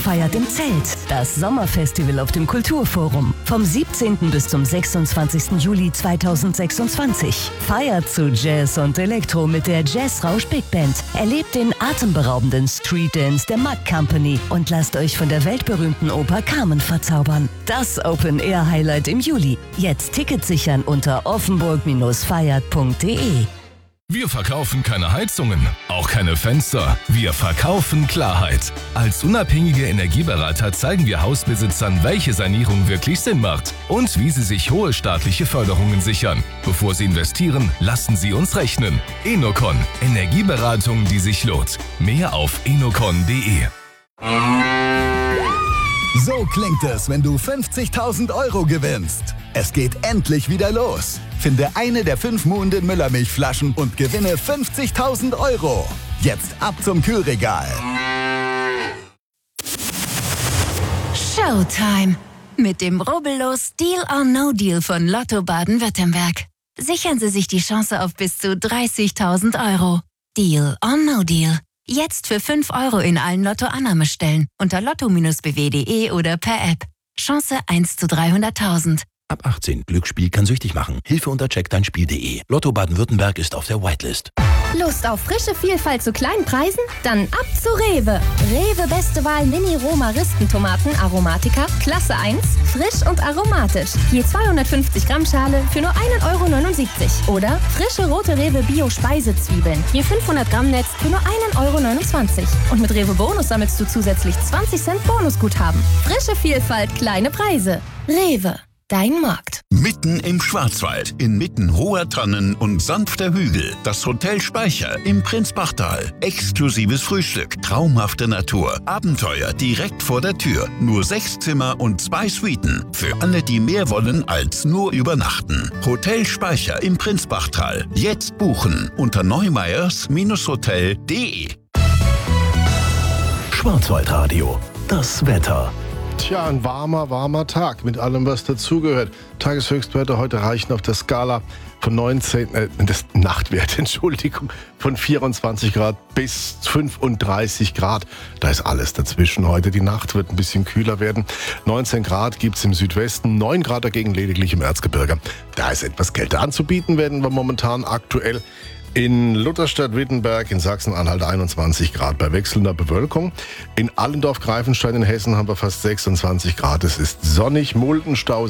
feiert im Zelt das Sommerfestival auf dem Kulturforum. Vom 17. bis zum 26. Juli 2026. Feiert zu Jazz und Elektro mit der Jazzrausch Big Band. Erlebt den atemberaubenden Street Dance der Mack Company und lasst euch von der weltberühmten Oper Carmen verzaubern. Das Open-Air-Highlight im Juli. Jetzt Tickets sichern unter offenburg-feiert.de. Wir verkaufen keine Heizungen, auch keine Fenster. Wir verkaufen Klarheit. Als unabhängige Energieberater zeigen wir Hausbesitzern, welche Sanierung wirklich Sinn macht und wie sie sich hohe staatliche Förderungen sichern. Bevor sie investieren, lassen sie uns rechnen. Enocon. Energieberatung, die sich lohnt. Mehr auf enocon.de. So klingt es, wenn du 50.000 € gewinnst. Es geht endlich wieder los. Finde eine der 5 Muhnden Müllermilchflaschen und gewinne 50.000 €. Jetzt ab zum Kühlregal. Showtime. Mit dem rubbellos Deal or No Deal von Lotto Baden-Württemberg. Sichern Sie sich die Chance auf bis zu 30.000 €. Deal or No Deal. Jetzt für 5 € in allen Lotto-Annahmestellen unter lotto-bw.de oder per App. Chance 1 zu 300.000. Ab 18. Glücksspiel kann süchtig machen. Hilfe unter checkdeinspiel.de. Lotto Baden-Württemberg ist auf der Whitelist. Lust auf frische Vielfalt zu kleinen Preisen? Dann ab zu Rewe. Rewe Beste Wahl Mini-Roma-Ristentomaten Aromatica, Klasse 1, frisch und aromatisch. Je 250 Gramm Schale für nur 1,79 € Oder frische rote Rewe Bio-Speisezwiebeln. Je 500 Gramm Netz für nur 1,29 € Und mit Rewe Bonus sammelst du zusätzlich 20 Cent Bonusguthaben. Frische Vielfalt, kleine Preise. Rewe. Dein Markt. Mitten im Schwarzwald, inmitten hoher Tannen und sanfter Hügel, das Hotel Speicher im Prinzbachtal. Exklusives Frühstück, traumhafte Natur, Abenteuer direkt vor der Tür. Nur 6 Zimmer und 2 Suiten. Für alle, die mehr wollen als nur übernachten. Hotel Speicher im Prinzbachtal. Jetzt buchen unter neumeyers-hotel.de. Schwarzwaldradio. Das Wetter. Tja, ein warmer Tag mit allem, was dazugehört. Tageshöchstwerte heute reichen auf der Skala von Nachtwert, von 24 Grad bis 35 Grad. Da ist alles dazwischen heute. Die Nacht wird ein bisschen kühler werden. 19 Grad gibt es im Südwesten, 9 Grad dagegen lediglich im Erzgebirge. Da ist etwas Kälte anzubieten, werden wir momentan aktuell in Lutherstadt-Wittenberg in Sachsen-Anhalt 21 Grad bei wechselnder Bewölkung. In Allendorf-Greifenstein in Hessen haben wir fast 26 Grad. Es ist sonnig, Muldenstau